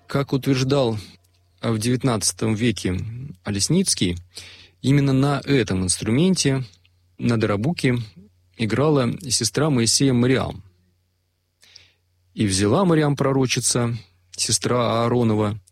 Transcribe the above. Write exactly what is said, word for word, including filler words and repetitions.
Как утверждал в девятнадцатом веке Олесницкий, именно на этом инструменте, на дарабуке, играла сестра Моисея Мариам. И взяла Мариам пророчица, сестра Ааронова,